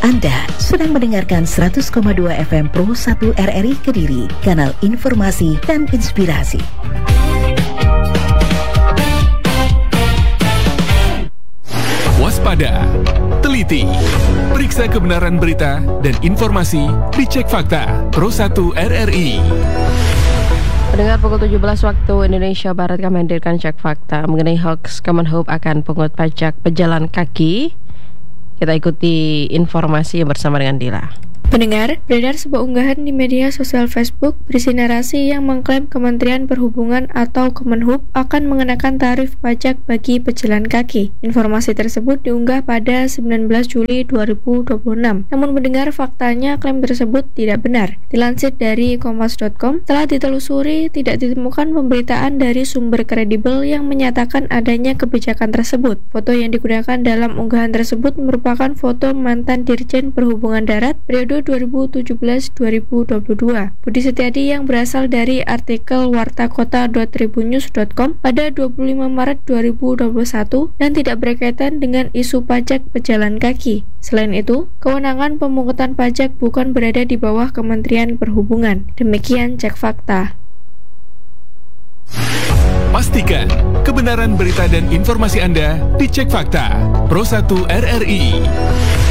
Anda sedang mendengarkan 100,2 FM Pro 1 RRI Kediri, kanal informasi dan inspirasi. Waspada, teliti, periksa kebenaran berita dan informasi di Cek Fakta Pro 1 RRI. Pendengar, pukul 17 waktu Indonesia Barat kami hadirkan Cek Fakta mengenai hoax Kemenhub akan pungut pajak pejalan kaki. Kita ikuti informasi bersama dengan Dila. Pendengar, beredar sebuah unggahan di media sosial Facebook berisi narasi yang mengklaim Kementerian Perhubungan atau Kemenhub akan mengenakan tarif pajak bagi pejalan kaki. Informasi tersebut diunggah pada 19 Juli 2026. Namun mendengar faktanya klaim tersebut tidak benar. Dilansir dari kompas.com, telah ditelusuri tidak ditemukan pemberitaan dari sumber kredibel yang menyatakan adanya kebijakan tersebut. Foto yang digunakan dalam unggahan tersebut merupakan foto mantan Dirjen Perhubungan Darat periode 2017-2022. Budi Setiadi yang berasal dari artikel wartakota.tribunnews.com pada 25 Maret 2021 dan tidak berkaitan dengan isu pajak pejalan kaki. Selain itu, kewenangan pemungutan pajak bukan berada di bawah Kementerian Perhubungan. Demikian Cek Fakta. Pastikan kebenaran berita dan informasi Anda di Cek Fakta Pro 1 RRI.